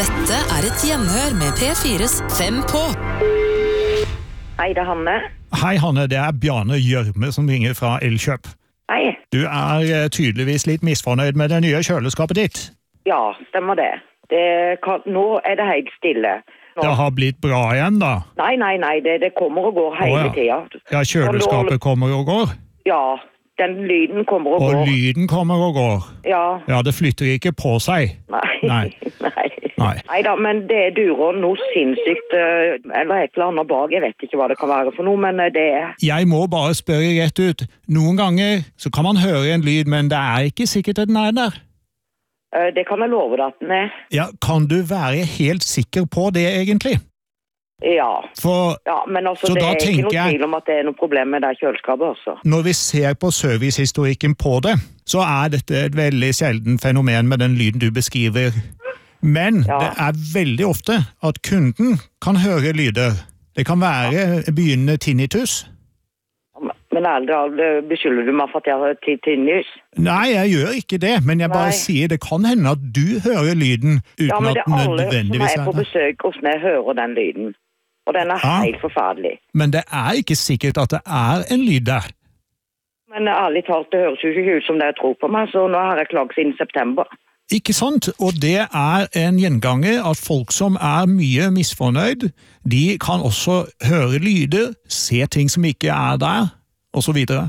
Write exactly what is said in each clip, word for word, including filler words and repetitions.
Dette er et gjenhør med P fires Fem på. Hei, det er Hanne. Hei Hanne, det er Bjarne Gjørme som ringer fra Elkjøp. Hei. Du er tydeligvis litt misfornøyd med det nye kjøleskapet ditt. Ja, stemmer det. det kan, nå er det helt stille. Nå. Det har blitt bra igjen da? Nei, nei, nei, det, det kommer og går hele oh, ja. tiden. Ja, kjøleskapet kommer og går? Ja, den lyden kommer og, og går. Og lyden kommer og går? Ja. Ja, det flytter ikke på seg? Nei, nei. nei. Nei. Neida, men det durer noe sinnssykt, eller et eller annet bak, jeg vet ikke hva det kan være for noe, men det er... Jeg må bare spørre rett ut. Noen ganger så kan man høre en lyd, men det er ikke sikkert at den er der. Det kan jeg love deg at den er. Ja, kan du være helt sikker på det egentlig? Ja, For, ja men altså, det er ikke noe tvil om at det er noe problem med det kjøleskapet også. Når vi ser på servicehistorikken på det, så er dette et veldig sjelden fenomen med den lyden du beskriver. Men ja. Det er veldig ofte at kunden kan høre lyder. Det kan være ja. Begynnende tinnitus. Men aldri beskylder du meg for at jeg har tinnitus? Nei, jeg gjør ikke det, men jeg bare Nei. Sier det kan hende at du hører lyden uten ja, men det er alle som er på besøk hos meg hører den lyden. Og den er ja. Helt forferdelig. Men det er ikke sikkert at det er en lyd der. Men ærlig talt, det høres jo ikke ut som dere tror på meg, så nå har jeg klaget siden september. Ikke sant? Og det er en gjenganger at folk som er mye misfornøyd, de kan også høre lyder, se ting som ikke er der, og så videre.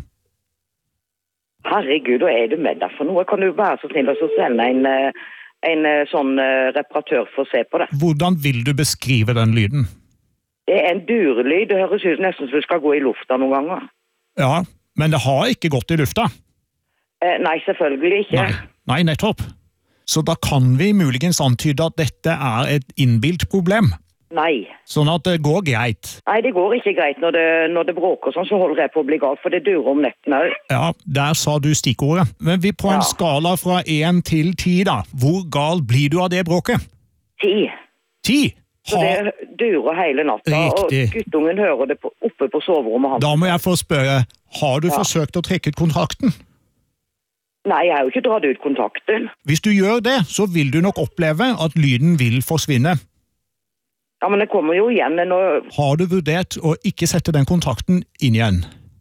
Herregud, hva er du med deg for noe? Kan du være så snill å sende en, en sånn reparatør for å se på det? Hvordan vil du beskrive den lyden? Det er en durelyd, det høres ut nesten som du skal gå i lufta noen ganger. Ja, men det har ikke gått i lufta. Eh, nei, selvfølgelig ikke. Nei, nei, nettopp. Så da kan vi muligens antyde at dette er et innbilt problem. Nei. Sånn at det går greit. Nei, det går ikke greit når det, når det bråker sånn, så holder jeg på å bli galt, for det durer om nettene. Ja, der sa du stikkordet. Men vi på en ja. Skala fra én til ti da, hvor gal blir du av det bråket? Ti. Ti? Så det durer hele natta, Riktig. Og guttungen hører det på, oppe på soverommet hans. Da må jeg få spørre, har du ja. Forsøkt å trekke ut kontakten? Nei, jeg har jo ikke dratt ut kontakten. Hvis du gjør det, så vil du nok oppleve at lyden vil forsvinne. Ja, men det kommer jo igjen. Når... Har du vurdert å ikke sette den kontakten inn igjen?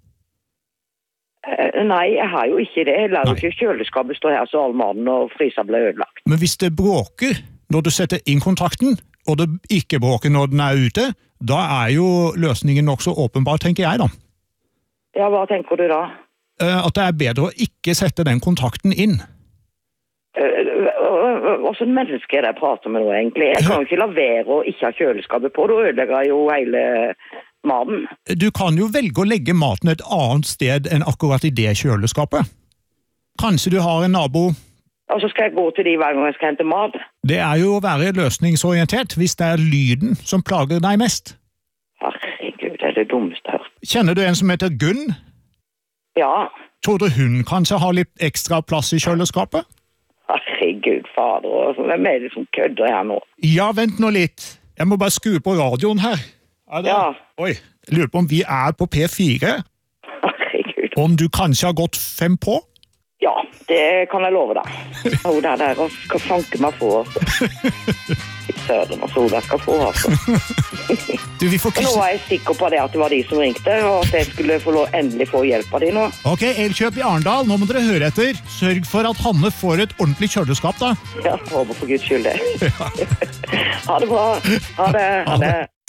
Uh, nei, jeg har jo ikke det. Jeg lar jo ikke kjøleskapet stå her så all mannen og frysa ble ødelagt. Men hvis det bråker når du setter inn kontakten, og det ikke bråker når den er ute, da er jo løsningen nok så åpenbar, tenker jeg da. Ja, hva tenker du da? At det er bedre å ikke sette den kontakten inn. Hva sånn menneske er det jeg prater med nå, egentlig? Jeg kan jo ikke la være å ikke ha kjøleskapet på, da ødelegger jo hele maten. Du kan jo velge å legge maten et annet sted enn akkurat i det kjøleskapet. Kanskje du har en nabo... Og så skal jeg gå til de hver gang jeg skal hente mat. Det er jo å være løsningsorientert hvis det er lyden som plager deg mest. Herregud, det er det dummeste jeg har hørt. Kjenner du en som heter Gunn? Ja. Tror du hun kanskje har litt ekstra plass i kjøleskapet? Herregud, fader, hvem er det som kødder her nå? Ja, vent nå litt. Jeg må bare skru på radioen her. Er det? Ja. Oi, jeg lurer på om vi er på P fire. Herregud. Om du kanskje har gått fem på? Ja, det kan jeg love deg. Hun der der skal fanke meg få, altså. I søren, altså, hun der skal få, altså. Du, vi får nå var jeg sikker på det at det var de som ringte, og at jeg skulle få lov, endelig få hjelp av de nå. Ok, Elkjøp i Arendal, nå må dere høre etter. Sørg for at Hanne får et ordentlig kjøleskap, da. Ja, håper for Guds skyld det. Ha det bra. Ha det. Ha det.